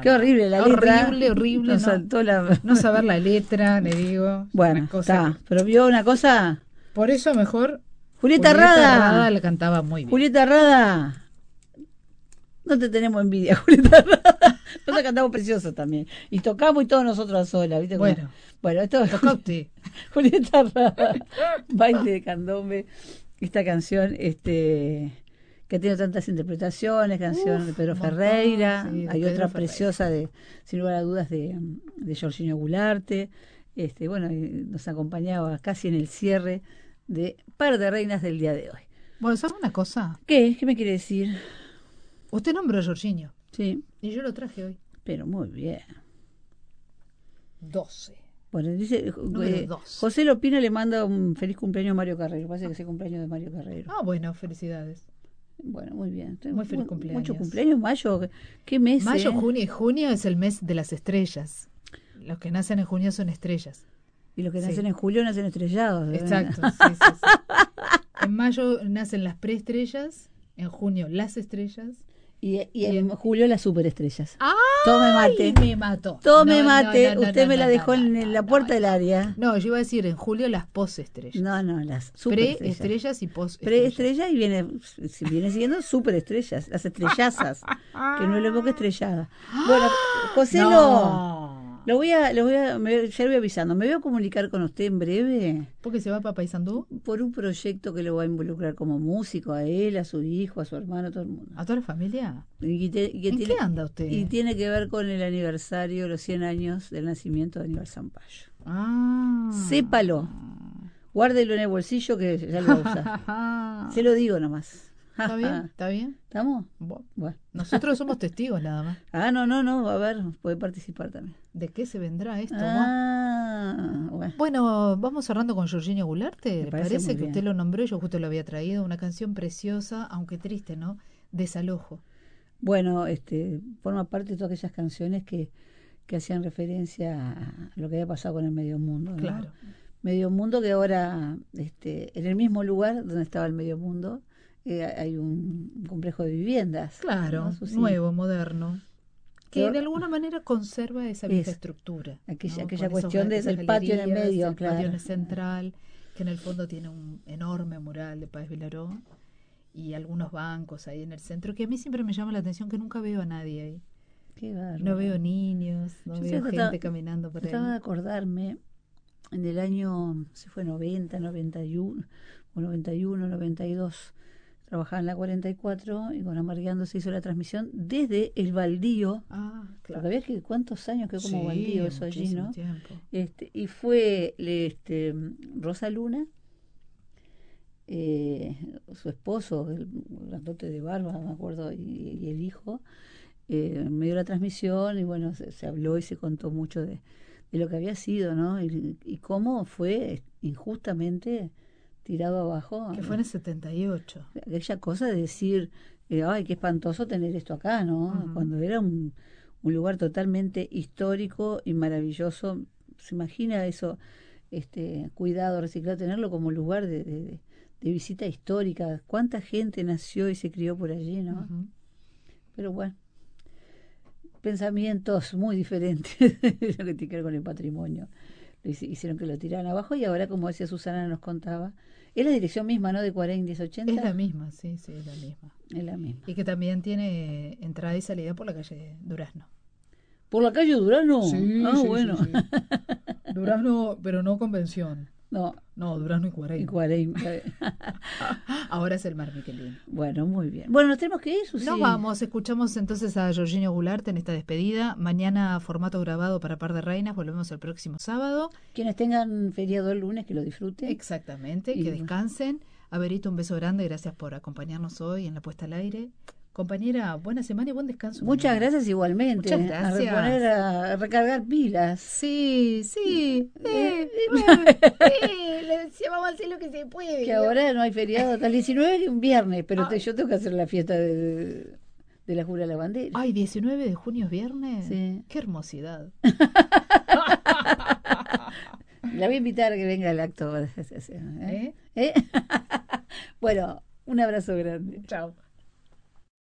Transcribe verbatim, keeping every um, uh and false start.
Qué horrible la letra. Horrible, horrible. Nos no, saltó la... no saber la letra, le digo. Bueno, una cosa está. que- Pero vio una cosa... Por eso mejor Julieta, Julieta Rada. Rada la cantaba muy bien. Julieta Rada. No te tenemos envidia, Julieta Rada. Nosotros cantamos precioso también. Y tocamos y todos nosotros a solas, ¿viste? Bueno. Bueno, esto Tocó usted. Julieta Rada, Baile de Candombe. Esta canción, este, que tiene tantas interpretaciones, canción Uf, de Pedro un montón, Ferreira, sí, de hay Pedro otra Ferreira. preciosa de, sin lugar a dudas, de, de Jorginho Goularte. Este, bueno, y nos acompañaba casi en el cierre de Par de Reinas del día de hoy. Bueno, ¿sabe una cosa? ¿Qué? ¿Qué me quiere decir? Usted nombró a Jorginho. Sí, Y yo lo traje hoy. pero muy bien. doce. Bueno, dice, Número eh, dos. José Lopino le manda un feliz cumpleaños a Mario Carrero. Parece que es el cumpleaños de Mario Carrero. Ah, bueno, felicidades. Bueno, muy bien. Muy feliz cumpleaños. Mucho cumpleaños, mayo. ¿Qué mes? Mayo, eh? junio y junio es el mes de las estrellas. Los que nacen en junio son estrellas. Y los que Sí. nacen en julio nacen estrellados. ¿eh? Exacto, sí, sí, sí. En mayo nacen las preestrellas, en junio las estrellas. Y, y en julio las superestrellas. ¡Ay! Tome mate. Me mató. Tome No, no, mate. no, no, Usted no, me no, la no, dejó no, en no, la no, puerta no. del área. No, yo iba a decir en julio las postestrellas. No, no, las superestrellas. Pre-estrellas y postestrellas. Preestrella y viene, viene siguiendo superestrellas, las estrellazas, que no es lo mismo que estrellada. Bueno, José lo, No. lo voy a, lo voy a, me, ya le voy avisando, me voy a comunicar con usted en breve ¿Por qué se va para Paysandú? por un proyecto que lo va a involucrar como músico, a él, a su hijo, a su hermano, a todo el mundo. ¿A toda la familia? Y te- y que ¿En tiene, qué anda usted? Y tiene que ver con el aniversario, los cien años del nacimiento de Aníbal Zampayo. Ah. Sépalo, guárdelo en el bolsillo que ya lo va a usar. Se lo digo nomás. ¿Está bien? ¿Está bien? ¿Estamos? Bueno, Bueno. nosotros somos testigos nada más. Ah, no, no, no, a ver, puede participar también. ¿De qué se vendrá esto? Ah, bueno. Bueno, vamos cerrando con Jorginho Goularte. ¿Le parece parece muy que bien. usted lo nombró? Yo justo lo había traído. Una canción preciosa, aunque triste, ¿no? Desalojo. Bueno, este, forma parte de todas aquellas canciones que, que hacían referencia a lo que había pasado con el medio mundo, ¿no? Claro. Medio mundo que ahora, este, en el mismo lugar donde estaba el medio mundo, eh, hay un, un complejo de viviendas. Claro, ¿no? Eso sí. nuevo, moderno. Que Pero- de alguna manera conserva esa vieja Es, estructura. aquella- ¿no? aquella Con esos cuestión ga- de- esas del patio en el galerías, medio, el claro. patio en el central, que en el fondo tiene un enorme mural de Páez Vilaró y algunos bancos ahí en el centro, que a mí siempre me llama la atención que nunca veo a nadie ahí. Qué bárbaro. No veo niños, no Yo veo sé, gente trataba- caminando por Trataba de ahí. acordarme en el año, se fue noventa, noventa y uno, o noventa y uno, noventa y dos. Trabajaba en la cuarenta y cuatro y con Amargueando se hizo la transmisión desde el baldío. Ah, claro. Porque ves que cuántos años que como Sí, baldío eso allí, muchísimo ¿no? tiempo. Este, y fue le- este, Rosa Luna, eh, su esposo, el grandote de barba, me acuerdo, y, y el hijo, eh, me dio la transmisión y bueno, se, se habló y se contó mucho de, de lo que había sido, ¿no? Y, y cómo fue injustamente tirado abajo. Que fue en el setenta y ocho. Aquella cosa de decir, eh, ay, qué espantoso tener esto acá, ¿no? Ujú. Cuando era un, un lugar totalmente histórico y maravilloso. ¿Se imagina eso? Este, cuidado, reciclado, tenerlo como lugar de, de, de visita histórica. ¿Cuánta gente nació y se crió por allí, no? Ujú. Pero bueno, pensamientos muy diferentes de lo que tiene que ver con el patrimonio. Lo hici- hicieron que lo tiraran abajo y ahora, como decía Susana, nos contaba, es la dirección misma, ¿no? De cuarenta, diez ochenta. Es la misma, sí, sí, es la misma. Es la misma. Y que también tiene entrada y salida por la calle Durazno. ¿Por la calle Durano? Sí, ah, sí, bueno. sí, sí. Durazno, pero no convención. No, No, Durazno y y cuarenta. cuarenta. Ahora es el Mar Miquelín. Bueno, muy bien. Bueno, nos tenemos que ir, Susi. Nos vamos, escuchamos entonces a Jorginho Goularte en esta despedida. Mañana formato grabado para Par de Reinas, volvemos el próximo sábado. Quienes tengan feriado el lunes, que lo disfruten. Exactamente, Y que bueno. descansen. Averito, un beso grande, gracias por acompañarnos hoy en la puesta al aire. Compañera, buena semana y buen descanso. Muchas mañana. gracias igualmente. Muchas gracias. A reponer, a recargar pilas. Sí, sí, Eh, eh, bueno, eh, le decía, vamos a hacer lo que se puede. Que ¿no? ahora no hay feriado hasta el diecinueve, que es un viernes, pero Ah. te- yo tengo que hacer la fiesta de, de la Jura de la Bandera. Ay, diecinueve de junio es viernes. Sí. Qué hermosidad. La voy a invitar a que venga al acto. ¿Eh? ¿Eh? ¿Eh? Bueno, un abrazo grande. Chao.